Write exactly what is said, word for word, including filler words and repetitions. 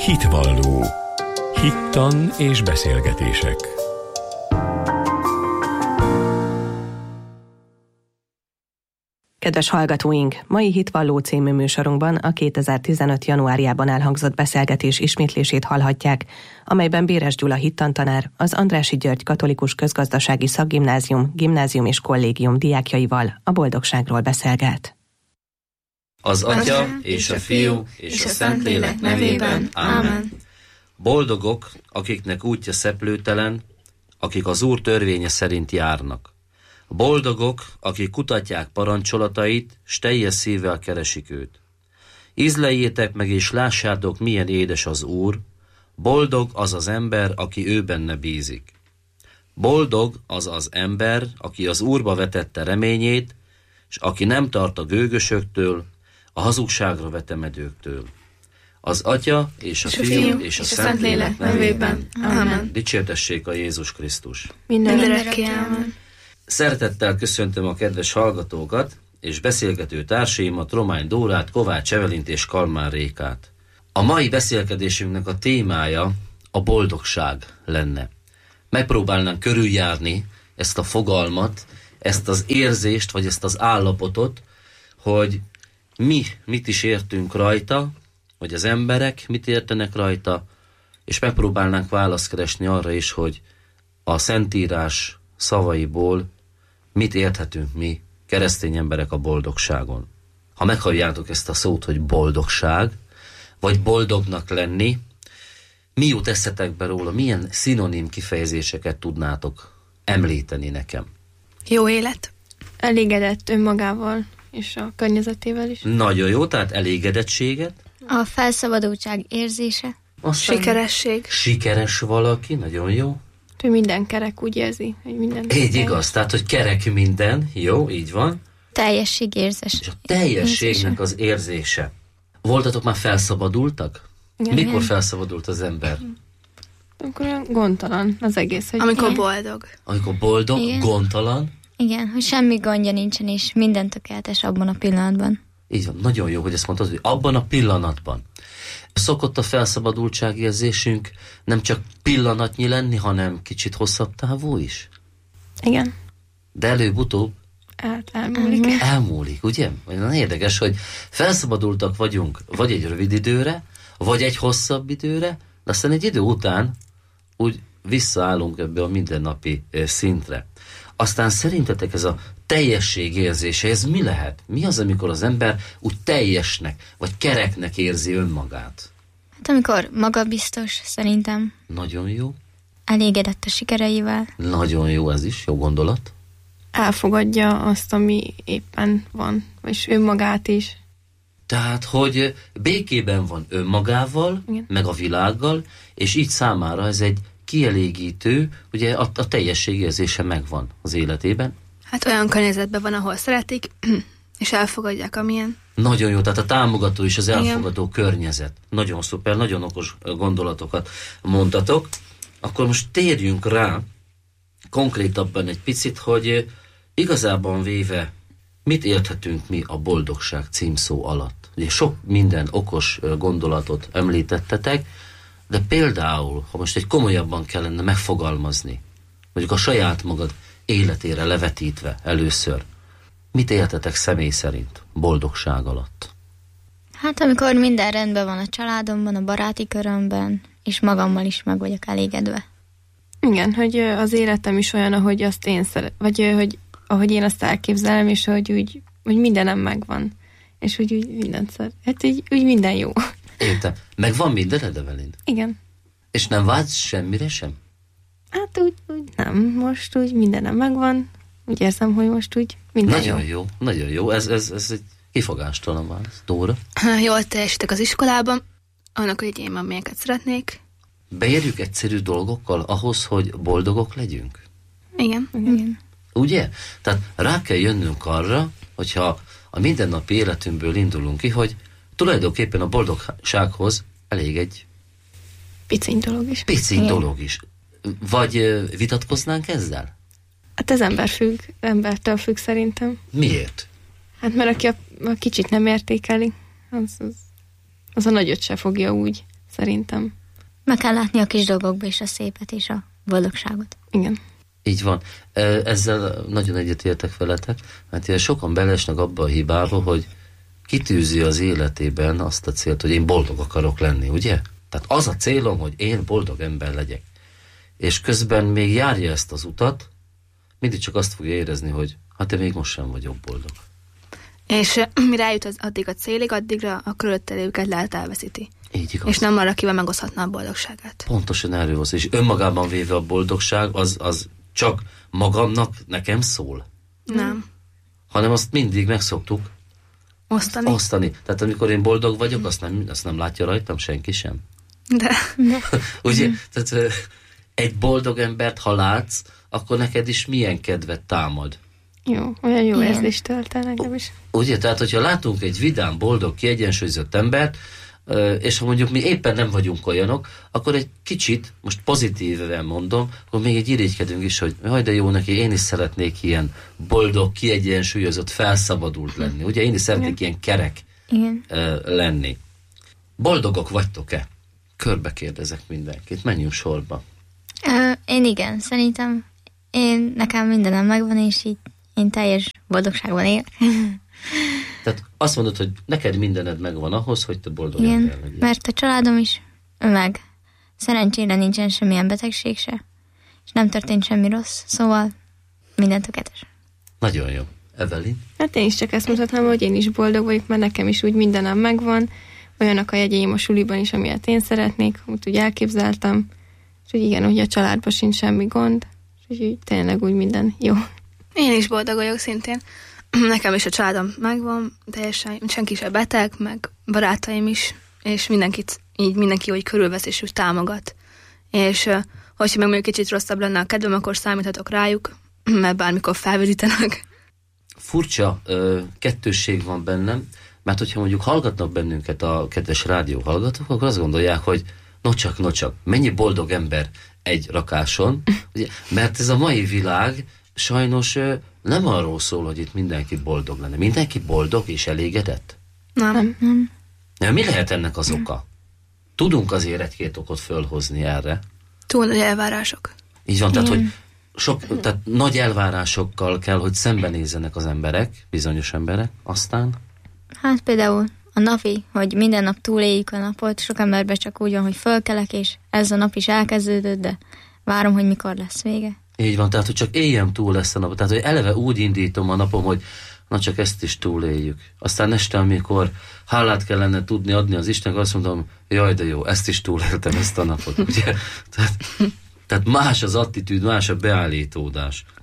Hitvalló. Hittan és beszélgetések. Kedves hallgatóink! Mai Hitvalló című műsorunkban a kétezer-tizenöt. januárjában elhangzott beszélgetés ismétlését hallhatják, amelyben Béres Gyula hittantanár az Andrássy György Katolikus Közgazdasági Szakgimnázium, Gimnázium és Kollégium diákjaival a boldogságról beszélget. Az Atya és a Fiú és a Szentlélek nevében. Ámen. Boldogok, akiknek útja szeplőtelen, akik az Úr törvénye szerint járnak. Boldogok, akik kutatják parancsolatait, s teljes szívvel keresik őt. Ízleljétek meg és lássátok, milyen édes az Úr, boldog az az ember, aki ő benne bízik. Boldog az az ember, aki az Úrba vetette reményét, és aki nem tart a gőgösöktől, a hazugságra vetemedőktől. Az Atya és a Fiú és a Szentlélek nevében. Ámen. Dicsértessék a Jézus Krisztus. Mindenekké ámen. Szeretettel köszöntöm a kedves hallgatókat és beszélgető társaimat, Romány Dórát, Kovács Evelint és Kalmár Rékát. A mai beszélgetésünknek a témája a boldogság lenne. Megpróbálnánk körüljárni ezt a fogalmat, ezt az érzést, vagy ezt az állapotot, hogy mi mit is értünk rajta, hogy az emberek mit értenek rajta, és megpróbálnánk választ keresni arra is, hogy a Szentírás szavaiból mit érthetünk mi, keresztény emberek a boldogságon. Ha meghalljátok ezt a szót, hogy boldogság, vagy boldognak lenni, mi jut eszetekbe róla, milyen szinonim kifejezéseket tudnátok említeni nekem? Jó élet. Elégedett önmagával és a környezetével is. Nagyon jó, tehát elégedettséget. A felszabadultság érzése. Aztán Sikeresség. Sikeres valaki, nagyon jó. Hogy minden kerek úgy érzi, hogy minden... Így igaz, tehát, hogy kerek minden, jó, így van. Teljesség érzés. És a teljességnek az érzése. Voltatok már felszabadultak? Igen. Mikor felszabadult az ember? Akkor gondtalan az egész. Hogy Amikor Igen. boldog. Amikor boldog, Igen. gondtalan. Igen, hogy semmi gondja nincsen, és minden tökéletes abban a pillanatban. Így van, nagyon jó, hogy ezt mondtad, hogy abban a pillanatban. Szokott a felszabadultságérzésünk nem csak pillanatnyi lenni, hanem kicsit hosszabb távú is? Igen. De előbb-utóbb Hát elmúlik. Mhm. elmúlik, ugye? Nagyon érdekes, hogy felszabadultak vagyunk vagy egy rövid időre, vagy egy hosszabb időre, de aztán egy idő után úgy visszaállunk ebbe a mindennapi eh, szintre. Aztán szerintetek ez a teljesség érzése, ez mi lehet? Mi az, amikor az ember úgy teljesnek, vagy kereknek érzi önmagát? Hát amikor magabiztos, szerintem Nagyon jó. elégedett a sikereivel. Nagyon jó ez is, jó gondolat. Elfogadja azt, ami éppen van, és önmagát is. Tehát, hogy békében van önmagával, Igen. meg a világgal, és így számára ez egy kielégítő, ugye a, a teljességérzése megvan az életében. Hát olyan környezetben van, ahol szeretik, és elfogadják, amilyen. Nagyon jó, tehát a támogató és az Igen. elfogadó környezet. Nagyon szuper, nagyon okos gondolatokat mondtatok. Akkor most térjünk rá konkrétabban egy picit, hogy igazában véve mit érthetünk mi a boldogság címszó alatt. Ugye sok minden okos gondolatot említettetek, de például, ha most egy komolyabban kellene megfogalmazni, mondjuk a saját magad életére levetítve először, mit értetek személy szerint boldogság alatt? Hát amikor minden rendben van a családomban, a baráti körömben, és magammal is meg vagyok elégedve. Igen, hogy ö, az életem is olyan, ahogy azt én szeret, vagy ö, hogy ahogy én azt elképzelem, és hogy úgy, hogy mindenem megvan. És hogy úgy mindent szeret. Hát úgy, úgy minden jó. Értem. Meg van mindened, Evelyn? Igen. És nem vágysz semmire sem? Hát úgy, úgy nem. Most úgy mindenem megvan. Úgy érzem, hogy most úgy minden Nagyon jó. jó, nagyon jó. Ez, ez, ez egy kifogástalan válasz. Dóra? Jól teljesítek az iskolában, annak, hogy én amelyeket szeretnék. Beérjük egyszerű dolgokkal ahhoz, hogy boldogok legyünk? Igen. Igen. Ugye? Tehát rá kell jönnünk arra, hogyha a mindennapi életünkből indulunk ki, hogy tulajdonképpen a boldogsághoz elég egy Piciny dolog is. pici Igen. dolog is. Vagy ö, vitatkoznánk ezzel? Hát ez ember függ, embertől függ szerintem. Miért? Hát mert aki a, a kicsit nem értékeli, az, az, az a nagyot se fogja úgy szerintem. Meg kell látni a kis dolgokba is a szépet és a boldogságot. Igen. Így van. Ezzel nagyon egyetértek veletek, mert ilyen sokan belesnek abba a hibába, hogy kitűzi az életében azt a célt, hogy én boldog akarok lenni, ugye? Tehát az a célom, hogy én boldog ember legyek. És közben még járja ezt az utat, mindig csak azt fogja érezni, hogy hát én még most sem vagyok boldog. És mire eljut az, addig a célig, addigra a körülöttelőket lehet elveszíti. Így igaz. És nem arra, akivel megoszthatna a boldogságát. Pontosan erről van szó. És önmagában véve a boldogság az, az csak magamnak nekem szól. Nem. Hanem azt mindig megszoktuk Osztani. osztani. Tehát amikor én boldog vagyok, azt nem, azt nem látja rajtam senki sem. De. Ugye? Tehát egy boldog embert, ha látsz, akkor neked is milyen kedvet támad. Jó, olyan jó Igen. érzést tölt el nekem is. Ugye? Tehát, hogyha látunk egy vidám, boldog, kiegyensúlyozott embert, és ha mondjuk mi éppen nem vagyunk olyanok, akkor egy kicsit, most pozitíven mondom, akkor még egy irigykedünk is, hogy haj, de jó neki, én is szeretnék ilyen boldog, kiegyensúlyozott, felszabadult lenni. Ugye? Én is szeretnék ilyen kerek Igen. lenni. Boldogok vagytok-e? Körbe kérdezek mindenkit. Menjünk sorba. Ö, én igen, szerintem én, nekem mindenem megvan, és így én teljes boldogságban élek. Tehát azt mondod, hogy neked mindened megvan ahhoz, hogy te boldog Igen, ember legyél. mert a családom is meg. Szerencsére nincsen semmilyen betegség se, és nem történt semmi rossz, szóval minden tökéletes. Nagyon jó. Evelyn? Hát én is csak ezt mutatnám, hogy én is boldog vagyok, mert nekem is úgy mindenem megvan, olyanok a jegyeim a suliban is, amilyet én szeretnék, amit úgy elképzeltem, és úgy igen, hogy a családban sincs semmi gond, és úgy tényleg úgy minden jó. Én is boldog vagyok szintén. Nekem is a családom megvan, teljesen senki se beteg, meg barátaim is, és mindenkit így mindenki úgy körülvesz és úgy támogat. És hogyha meg mondjuk kicsit rosszabb lenne a kedvem, akkor számíthatok rájuk, mert bármikor felvidítenek. Furcsa ö, kettősség van bennem, mert hogyha mondjuk hallgatnak bennünket a kedves rádió hallgatók, akkor azt gondolják, hogy nocsak, nocsak, mennyi boldog ember egy rakáson, ugye, mert ez a mai világ sajnos ö, nem arról szól, hogy itt mindenki boldog lenne. Mindenki boldog és elégedett? Nem. Nem. Ja, mi lehet ennek az oka? Tudunk azért egy-két okot fölhozni erre. Túl nagy elvárások. Így van, tehát, hogy sok, tehát nagy elvárásokkal kell, hogy szembenézzenek az emberek, bizonyos emberek, aztán... Hát például a napi, hogy minden nap túléljük a napot, sok emberben csak úgy van, hogy fölkelek, és ez a nap is elkezdődött, de várom, hogy mikor lesz vége. Így van, tehát, hogy csak éljem túl lesz a nap. Tehát, hogy eleve úgy indítom a napom, hogy na csak ezt is túléljük. Aztán este, amikor hálát kellene tudni adni az Istennek, azt mondom, jaj, de jó, ezt is túléltem, ezt a napot. Ugye? Tehát, tehát más az attitűd, más a beállítódás.